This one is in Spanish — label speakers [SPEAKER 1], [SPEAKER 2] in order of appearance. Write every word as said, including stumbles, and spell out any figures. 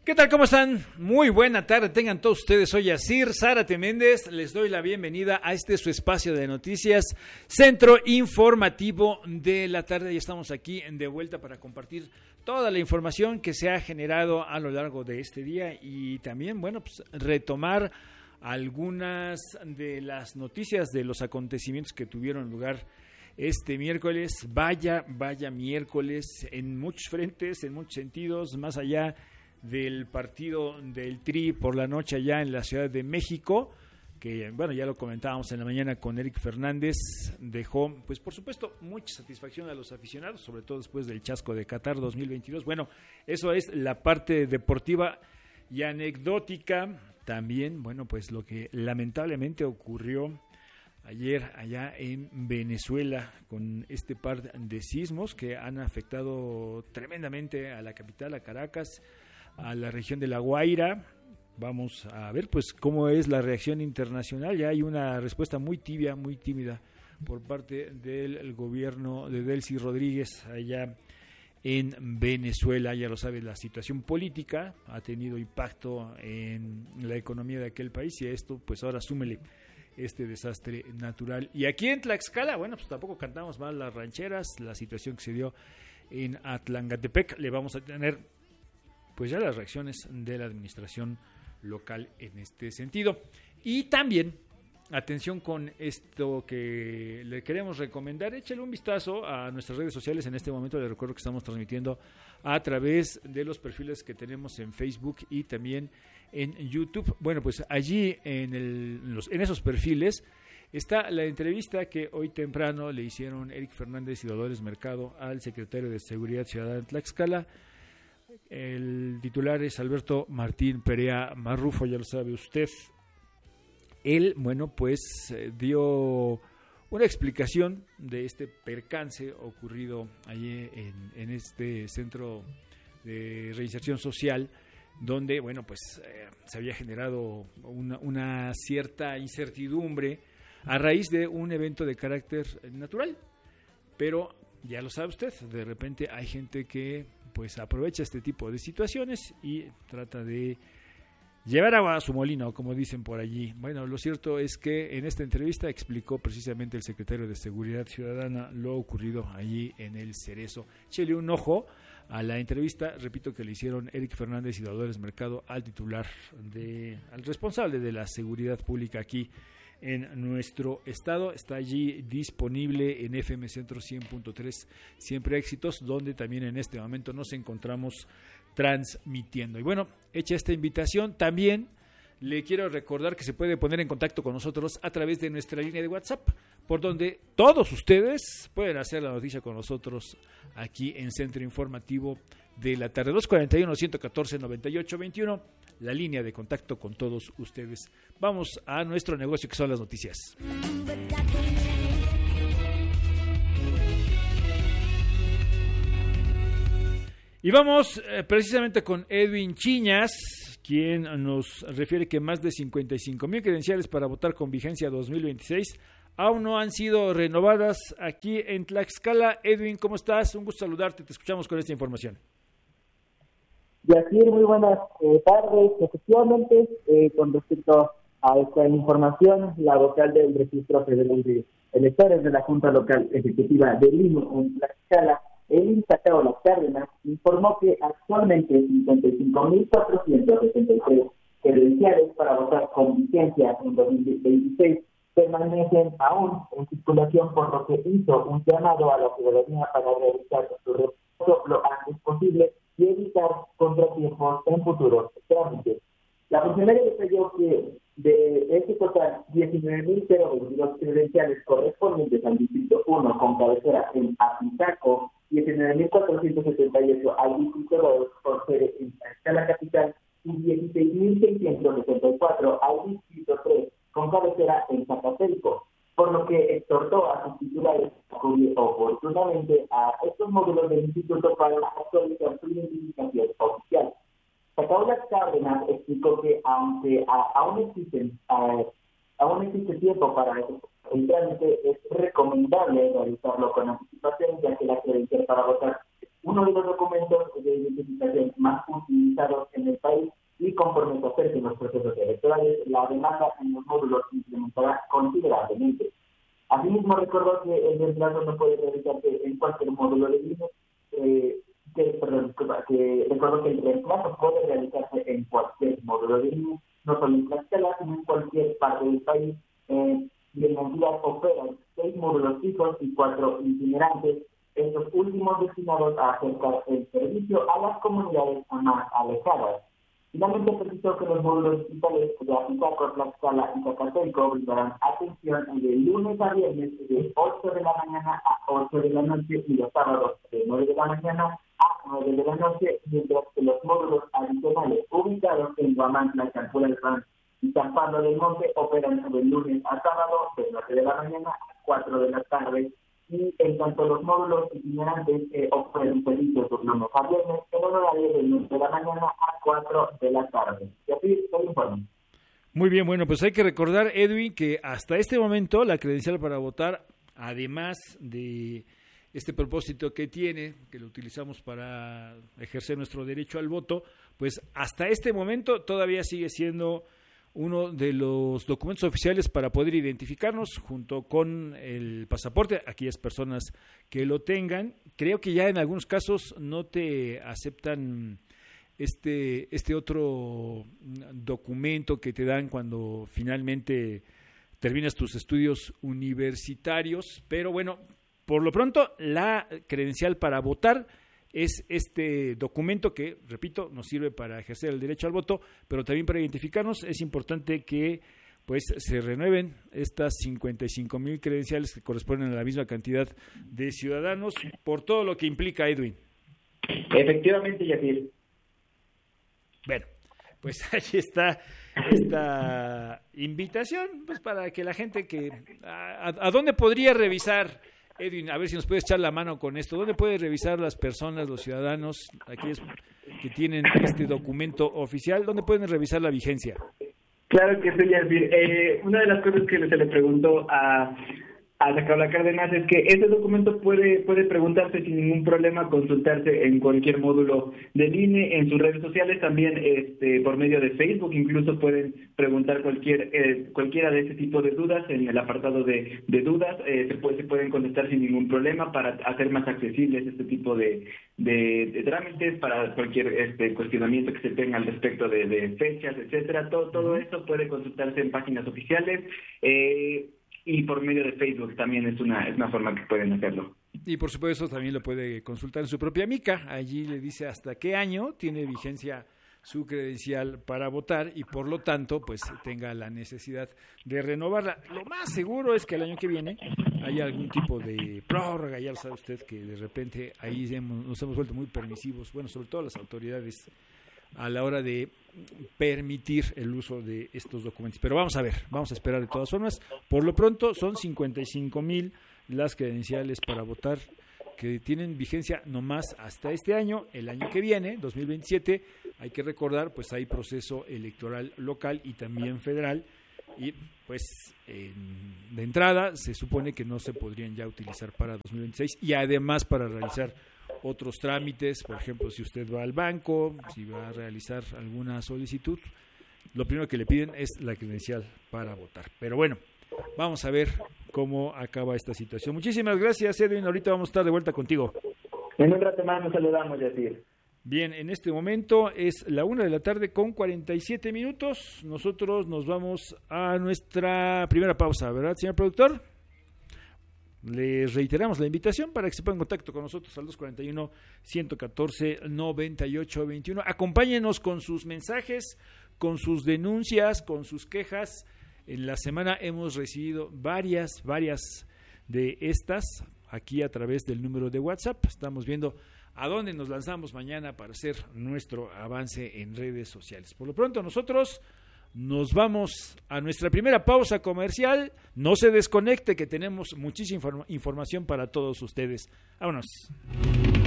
[SPEAKER 1] ¿Qué tal? ¿Cómo están? Muy buena tarde, tengan todos ustedes. Soy Yacir Zárate Méndez, les doy la bienvenida a este su espacio de noticias, Centro Informativo de la Tarde. Ya estamos aquí de vuelta para compartir toda la información que se ha generado a lo largo de este día y también, bueno, pues retomar algunas de las noticias de los acontecimientos que tuvieron lugar este miércoles. Vaya, vaya miércoles en muchos frentes, en muchos sentidos, más allá del partido del Tri por la noche allá en la Ciudad de México, que bueno, ya lo comentábamos en la mañana con Eric Fernández, dejó pues por supuesto mucha satisfacción a los aficionados, sobre todo después del chasco de Qatar dos mil veintidós. Bueno, eso es la parte deportiva y anecdótica. También, bueno, pues lo que lamentablemente ocurrió ayer allá en Venezuela con este par de sismos que han afectado tremendamente a la capital, a Caracas, a la región de La Guaira. Vamos a ver pues cómo es la reacción internacional. Ya hay una respuesta muy tibia, muy tímida por parte del gobierno de Delcy Rodríguez allá en Venezuela. Ya lo sabe, la situación política ha tenido impacto en la economía de aquel país y a esto pues ahora súmele este desastre natural. Y aquí en Tlaxcala, bueno, pues tampoco cantamos mal las rancheras. La situación que se dio en Atlangatepec, le vamos a tener pues ya las reacciones de la administración local en este sentido. Y también, atención con esto que le queremos recomendar, échale un vistazo a nuestras redes sociales. En este momento les recuerdo que estamos transmitiendo a través de los perfiles que tenemos en Facebook y también en YouTube. Bueno, pues allí en, el, en, los, en esos perfiles está la entrevista que hoy temprano le hicieron Eric Fernández y Dolores Mercado al secretario de Seguridad Ciudadana en Tlaxcala. El titular es Alberto Martín Perea Marrufo, ya lo sabe usted. Él, bueno, pues eh, dio una explicación de este percance ocurrido allí en, en este centro de reinserción social, donde, bueno, pues eh, se había generado una, una cierta incertidumbre a raíz de un evento de carácter natural. Pero ya lo sabe usted, de repente hay gente que pues aprovecha este tipo de situaciones y trata de llevar agua a su molino, como dicen por allí. Bueno, lo cierto es que en esta entrevista explicó precisamente el secretario de Seguridad Ciudadana lo ocurrido allí en el Cerezo. Échale un ojo a la entrevista, repito, que le hicieron Eric Fernández y Dolores Mercado al titular, de, al responsable de la seguridad pública aquí en nuestro estado. Está allí disponible en F M Centro cien punto tres, Siempre Éxitos, donde también en este momento nos encontramos transmitiendo. Y bueno, hecha esta invitación, también le quiero recordar que se puede poner en contacto con nosotros a través de nuestra línea de WhatsApp, por donde todos ustedes pueden hacer la noticia con nosotros aquí en Centro Informativo de la Tarde. Dos cuarenta y uno, ciento catorce, noventa y ocho veintiuno, la línea de contacto con todos ustedes. Vamos a nuestro negocio, que son las noticias. Y vamos eh, precisamente con Edwin Chiñas, quien nos refiere que más de cincuenta y cinco mil credenciales para votar con vigencia dos mil veintiséis aún no han sido renovadas aquí en Tlaxcala. Edwin, ¿cómo estás? Un gusto saludarte, te escuchamos con esta información.
[SPEAKER 2] Yacir, muy buenas eh, tardes. Efectivamente, eh, con respecto a esta información, la vocal del Registro Federal de Electores de la Junta Local Ejecutiva de Lima en Tlaxcala, el Sacao Las Cárdenas, informó que actualmente cincuenta y cinco mil cuatrocientos sesenta y tres credenciales para votar con vigencia en dos mil veintiséis permanecen aún en circulación, por lo que hizo un llamado a la ciudadanía para realizar su reporte lo antes posible y evitar contratiempos en futuros trámites. La funcionaria detalló que de este total, diecinueve mil veintidós credenciales correspondientes al Distrito uno con cabecera en Apizaco, diecinueve mil cuatrocientos setenta y ocho al Distrito dos por sede en Tlaxcala Capital y dieciséis mil seiscientos sesenta y cuatro al Distrito tres con cabecera en Zacatelco, por lo que exhortó a sus titulares a acudir oportunamente a estos módulos del instituto para actualizar su identificación oficial. Sacao Las Cárdenas explicó que aunque a, aún existen a, aún existe tiempo para el trámite, es recomendable realizarlo con anticipación, ya que la credencial para votar es uno de los documentos de identificación más utilizados en el país y conforme se acerquen los procesos electorales, la demanda en los módulos incrementará considerablemente. Asimismo, recordó que el reemplazo no puede realizarse en cualquier módulo de I N E, eh, que, perdón, que recordó que el reemplazo puede realizarse en cualquier módulo de I N E, no solo en Tlaxcala, sino en cualquier parte del país. Eh, y en la entidad operan seis módulos fijos y cuatro itinerantes, estos últimos destinados a acercar el servicio a las comunidades más alejadas. Finalmente precisó que los módulos digitales de Apizaco, Tlaxcala y Zacatelco brindarán atención de lunes a viernes de ocho de la mañana a ocho de la noche y los sábados de nueve de la mañana a nueve de la noche, mientras que los módulos adicionales ubicados en Guamantla, Calpulalpan y San Pablo del Monte operan de lunes a sábado de nueve de la mañana a cuatro de la tarde. Y en cuanto a los módulos itinerantes, eh, ofrecen servicios de lunes a viernes en horario de nueve de la mañana a cuatro de la tarde. Y así se informe.
[SPEAKER 1] Muy bien, bueno, pues hay que recordar, Edwin, que hasta este momento la credencial para votar, además de este propósito que tiene, que lo utilizamos para ejercer nuestro derecho al voto, pues hasta este momento todavía sigue siendo uno de los documentos oficiales para poder identificarnos junto con el pasaporte, aquellas personas que lo tengan. Creo que ya en algunos casos no te aceptan este, este otro documento que te dan cuando finalmente terminas tus estudios universitarios, pero bueno, por lo pronto la credencial para votar es este documento que, repito, nos sirve para ejercer el derecho al voto, pero también para identificarnos. Es importante que pues se renueven estas cincuenta y cinco mil credenciales que corresponden a la misma cantidad de ciudadanos, por todo lo que implica, Edwin.
[SPEAKER 2] Efectivamente, Yacir.
[SPEAKER 1] Bueno, pues ahí está esta invitación, pues para que la gente que... ¿A, a dónde podría revisar, Edwin? A ver si nos puedes echar la mano con esto. ¿Dónde pueden revisar las personas, los ciudadanos, aquellos que tienen este documento oficial? ¿Dónde pueden revisar la vigencia?
[SPEAKER 3] Claro que sí, Yasir. Eh, una de las cosas que se le preguntó a, a Zacaola Cárdenas es que ese documento puede puede preguntarse sin ningún problema, consultarse en cualquier módulo del I N E, en sus redes sociales, también este por medio de Facebook, incluso pueden preguntar cualquier eh, cualquiera de ese tipo de dudas en el apartado de, de dudas, eh, se, puede, se pueden contestar sin ningún problema para hacer más accesibles este tipo de, de, de trámites, para cualquier este cuestionamiento que se tenga al respecto de, de fechas, etcétera. Todo, todo esto puede consultarse en páginas oficiales, eh, y por medio de Facebook también es una es una forma que pueden hacerlo.
[SPEAKER 1] Y por supuesto también lo puede consultar en su propia mica. Allí le dice hasta qué año tiene vigencia su credencial para votar y por lo tanto pues tenga la necesidad de renovarla. Lo más seguro es que el año que viene haya algún tipo de prórroga. Ya lo sabe usted que de repente ahí hemos, nos hemos vuelto muy permisivos, bueno, sobre todo las autoridades, a la hora de permitir el uso de estos documentos. Pero vamos a ver, vamos a esperar de todas formas. Por lo pronto son cincuenta y cinco mil las credenciales para votar que tienen vigencia nomás hasta este año. El año que viene, dos mil veintisiete, hay que recordar, pues hay proceso electoral local y también federal, y pues eh, de entrada se supone que no se podrían ya utilizar para dos mil veintiséis y además para realizar otros trámites. Por ejemplo, si usted va al banco, si va a realizar alguna solicitud, lo primero que le piden es la credencial para votar. Pero bueno, vamos a ver cómo acaba esta situación. Muchísimas gracias, Edwin. Ahorita vamos a estar de vuelta contigo.
[SPEAKER 3] En un rato más nos saludamos, Yacir.
[SPEAKER 1] Bien, en este momento es la una de la tarde con cuarenta y siete minutos. Nosotros nos vamos a nuestra primera pausa, ¿verdad, señor productor? Les reiteramos la invitación para que se pongan en contacto con nosotros al dos cuarenta y uno, ciento catorce, noventa y ocho veintiuno. Acompáñenos con sus mensajes, con sus denuncias, con sus quejas. En la semana hemos recibido varias, varias de estas aquí a través del número de WhatsApp. Estamos viendo a dónde nos lanzamos mañana para hacer nuestro avance en redes sociales. Por lo pronto nosotros nos vamos a nuestra primera pausa comercial. No se desconecte, que tenemos muchísima inform- información para todos ustedes. Vámonos.